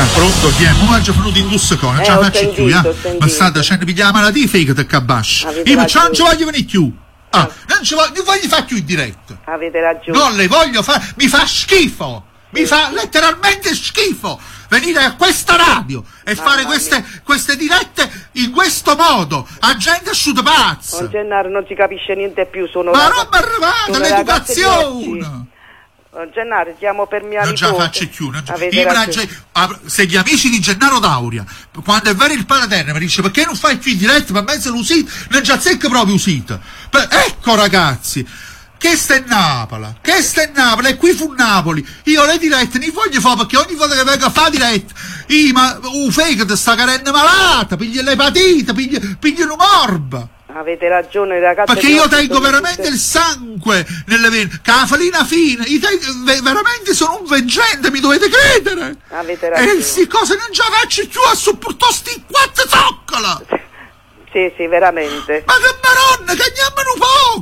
pronto? Chi è? Ma già venuto in Dussacone, non ce la faccio più, ma sta dicendo pigliare la malattia fake te cabascia. Io non ci voglio venire più. Non voglio fare più in diretta. Avete ragione. Non le voglio fare, mi fa schifo. Mi fa letteralmente schifo venire a questa radio e fare queste dirette in questo modo. A gente asciutta pazza. Don Gennaro non si capisce niente più. Ma roba arrivata, l'educazione. Don Gennaro, siamo per mia nipote. Non ce la faccio più. Se gli amici di Gennaro Dauria, quando è vero il Palaterra, mi dice perché non fai più in diretta per mezzo l'usita, non ci azzecca proprio usita. Ecco ragazzi, che sta in Napoli, e qui fu Napoli. Io le dirette ne voglio fare perché ogni volta che vengo a fare diretta, ma fegato sta carenne malata, piglia l'epatite, piglia un morbo. Avete ragione ragazzi. Perché io tengo veramente il sangue nelle vene, cafalina fine, veramente sono un veggente, mi dovete credere. Avete ragione. E queste cose non ce la faccio più a sopportare sti quattro zoccola. Sì, veramente. Ma che maronna, che andiamo un po'!